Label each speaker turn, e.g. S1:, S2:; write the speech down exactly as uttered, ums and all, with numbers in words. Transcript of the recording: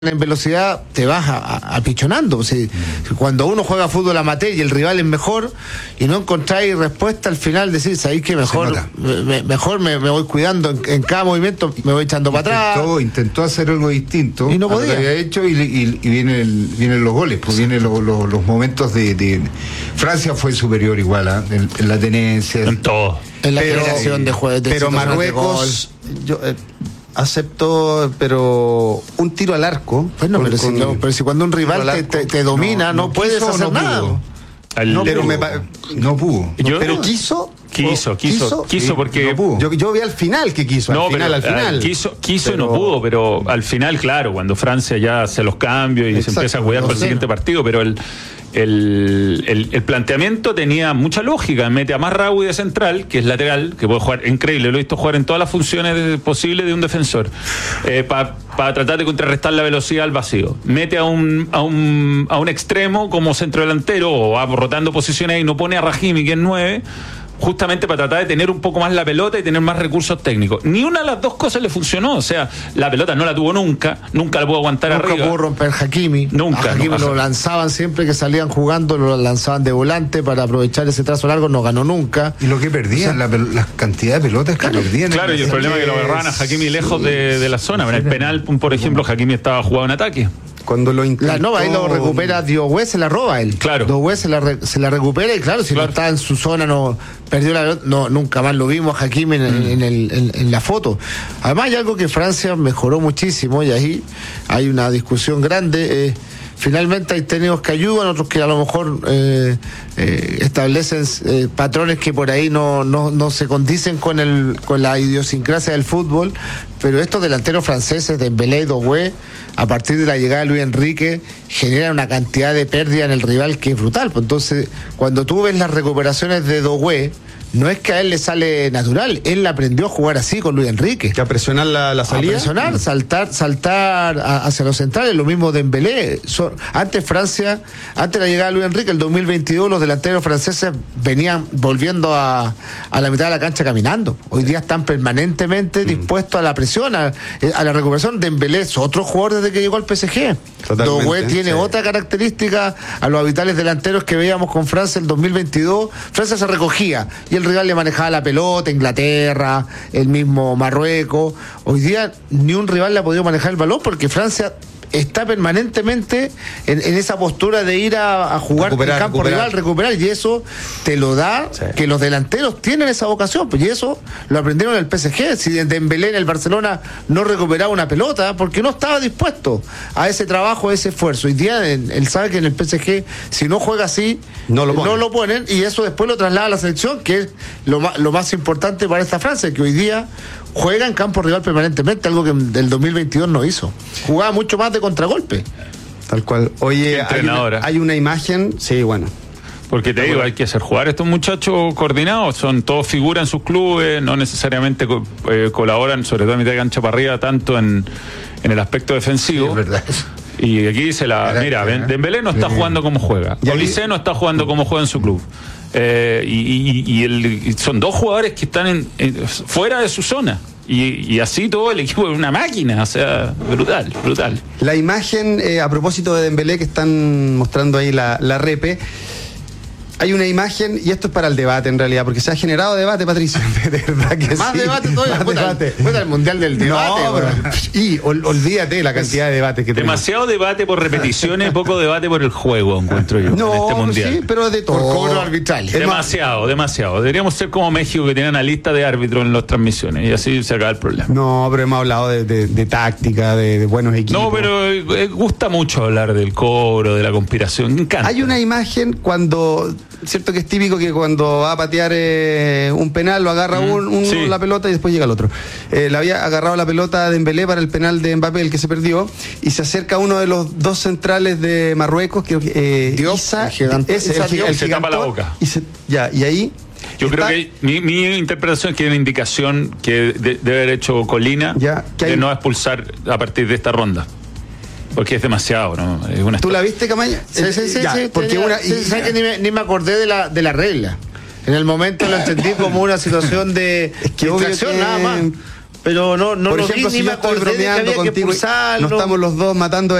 S1: en velocidad te vas a, a, apichonando. O sea, mm. Cuando uno juega fútbol amateur y el rival es mejor y no encontráis respuesta, al final decís, ahí que mejor me, mejor me, me voy cuidando en, en cada movimiento, me voy echando
S2: intentó,
S1: para atrás.
S2: Intentó hacer algo distinto
S1: y no podía.
S2: A lo que había hecho y, y, y viene el, vienen los goles, pues vienen los, los, los momentos de, de Francia fue superior igual, ¿eh? en, en la tenencia,
S3: en todo,
S1: en la
S4: pero,
S1: generación de juegos,
S4: pero Marruecos yo eh, acepto, pero un tiro al arco.
S1: Bueno,
S4: con,
S1: pero,
S4: con,
S1: si no, pero si cuando un rival te, te, te domina, no, no, no puedes hacer no nada.
S2: Al, no, pero pudo. Me, no pudo.
S4: Yo, pero quiso.
S3: Quiso, quiso, quiso, quiso porque
S4: no pudo. Yo, yo vi al final que quiso,
S3: no,
S4: al final,
S3: pero,
S4: al final.
S3: Quiso, quiso
S4: pero,
S3: y no pudo, pero al final, claro, cuando Francia ya hace los cambios y exacto, se empieza a cuidar no para sé. el siguiente partido, pero el, el, el, el planteamiento tenía mucha lógica. Mete a Mazraoui de central, que es lateral, que puede jugar increíble, lo he visto jugar en todas las funciones posibles de un defensor, eh, para pa tratar de contrarrestar la velocidad al vacío. Mete a un, a un, a un extremo como centro delantero o va rotando posiciones y no pone a Rahimi, que es nueve, justamente para tratar de tener un poco más la pelota y tener más recursos técnicos. Ni una de las dos cosas le funcionó. O sea, la pelota no la tuvo nunca, nunca la pudo aguantar
S1: nunca
S3: arriba.
S1: Nunca pudo romper Hakimi.
S3: Nunca.
S1: A Hakimi
S3: nunca.
S1: lo lanzaban siempre que salían jugando, lo lanzaban de volante para aprovechar ese trazo largo, no ganó nunca.
S2: Y lo que perdían, o sea, la, la cantidad de pelotas que
S3: claro,
S2: perdían.
S3: Claro, y el problema es que lo agarraban a Hakimi lejos sí, de, de la zona. En el penal, por ejemplo, Hakimi estaba jugado en ataque.
S4: Cuando lo intentó...
S1: La no, ahí lo recupera Diogüe, se la roba él.
S3: Claro.
S1: Diogüe se la, re, se la recupera y claro, si claro. no estaba en su zona, no perdió la no nunca más lo vimos a Hakimi en, mm. en, el, en, en la foto. Además hay algo que Francia mejoró muchísimo y ahí hay una discusión grande. Eh, finalmente hay técnicos que ayudan, otros que a lo mejor eh, eh, establecen eh, patrones que por ahí no, no, no se condicen con, el, con la idiosincrasia del fútbol, pero estos delanteros franceses, Dembélé y Doué, a partir de la llegada de Luis Enrique, generan una cantidad de pérdida en el rival que es brutal. Entonces, cuando tú ves las recuperaciones de Doué, no es que a él le sale natural, él aprendió a jugar así con Luis Enrique.
S4: Que a presionar la, la salida.
S1: A presionar, saltar, saltar a, hacia los centrales, lo mismo de Dembélé. So, antes Francia, antes de la llegada de Luis Enrique, el dos mil veintidós, los delanteros franceses venían volviendo a, a la mitad de la cancha caminando. Hoy día están permanentemente mm. dispuestos a la presión, a, a la recuperación. Dembélé es otro jugador desde que llegó al P S G. Doué tiene sí. otra característica a los habituales delanteros que veíamos con Francia el dos mil veintidós. Francia se recogía y el rival le manejaba la pelota, Inglaterra, el mismo Marruecos. Hoy día ni un rival le ha podido manejar el balón porque Francia está permanentemente en, en esa postura de ir a, a jugar en campo recuperar. rival, recuperar, y eso te lo da sí. que los delanteros tienen esa vocación, pues, y eso lo aprendieron en el P S G. Si Dembélé en el Barcelona no recuperaba una pelota, porque no estaba dispuesto a ese trabajo, a ese esfuerzo. Hoy día él sabe que en el P S G, si no juega así, no lo ponen, no lo ponen y eso después lo traslada a la selección, que es lo más, lo más importante para esta Francia, que hoy día juega en campo rival permanentemente, algo que del dos mil veintidós no hizo. Jugaba mucho más de contragolpe.
S4: Tal cual. Oye, hay una, hay una imagen, sí, bueno.
S3: Porque te digo, hay que hacer jugar estos muchachos coordinados, son todos figuras en sus clubes, no necesariamente eh, colaboran, sobre todo a mitad de cancha para arriba, tanto en, en el aspecto defensivo. Sí, es verdad. Y aquí dice la, mira, Dembélé no está jugando como juega, Olise no está jugando como juega en su club. Eh, y y, y, el, y son dos jugadores que están en, en, fuera de su zona. Y, y así todo el equipo es una máquina, o sea, brutal, brutal.
S4: La imagen, eh, a propósito de Dembélé, que están mostrando ahí la, la repe, hay una imagen, y esto es para el debate en realidad, porque se ha generado debate, Patricio. De verdad que
S1: más
S4: sí.
S1: debate todavía. Más debate. Fue el mundial del debate.
S4: No, bueno. Y ol, olvídate la cantidad de debates que tenemos.
S3: Demasiado debate por repeticiones, poco debate por el juego, encuentro yo,
S4: no,
S3: en este mundial.
S4: Sí, pero de todo.
S1: Por cobro arbitral.
S3: Demasiado, demasiado. Deberíamos ser como México, que tiene una lista de árbitros en las transmisiones, y así se acaba el problema.
S4: No, pero hemos hablado de, de, de táctica, de, de buenos equipos.
S3: No, pero eh, gusta mucho hablar del cobro, de la conspiración. Me encanta.
S4: Hay una imagen cuando, cierto que es típico que cuando va a patear eh, un penal lo agarra mm, un, un sí. la pelota y después llega el otro. Eh, le había agarrado la pelota de Dembélé para el penal de Mbappé, el que se perdió, y se acerca uno de los dos centrales de Marruecos, que eh,
S1: Dios,
S4: Isa,
S1: el gigante,
S4: ese,
S1: Isa
S4: el,
S3: Dios,
S4: el
S3: se tapa la boca.
S4: Y se, ya, y ahí
S3: yo
S4: está,
S3: creo que mi, mi interpretación es que hay una indicación que de, debe haber hecho Colina
S4: ya, que
S3: de
S4: hay,
S3: no expulsar a partir de esta ronda. Porque es demasiado, ¿no? Es una
S4: ¿Tú la viste, Camaña?
S1: Sí, sí, sí.
S4: Ya,
S1: sí
S4: porque
S1: tenía,
S4: una,
S1: sí, ¿sabes que ni me, ni me acordé de la, de la regla? En el momento lo entendí como una situación de
S4: es que
S1: distracción
S4: que,
S1: nada más. pero no, no
S4: Por
S1: lo
S4: ejemplo,
S1: vi,
S4: si
S1: ni
S4: yo
S1: me
S4: estoy
S1: acordé de que
S4: bromeando
S1: había que
S4: contigo,
S1: expulsarlo.
S4: no estamos los dos matando